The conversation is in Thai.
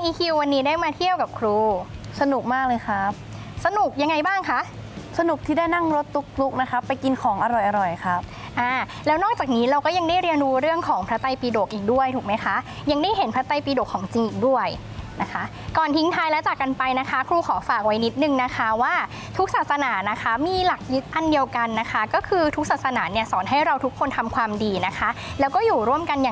EQ วันนี้ได้มาเที่ยวกับครูสนุกมากเลยครับสนุกยังไงบ้างคะสนุกที่ได้นั่งรถตุ๊กๆนะครับไปกินของอร่อยๆครับแล้วนอกจากนี้เราก็ยังได้เรียนรู้เรื่องของพระไตรปิฎกอีกด้วยถูกไหมคะยังได้เห็นพระไตรปิฎกของจริงอีกด้วยนะคะก่อนทิ้งท้ายและจากกันไปนะคะครูขอฝากไว้นิดนึงนะคะว่าทุกศาสนานะคะมีหลักยึดอันเดียวกันนะคะก็คือทุกศาสนาเนี่ยสอนให้เราทุกคนทำความดีนะคะแล้วก็อยู่ร่วมกันอย่าง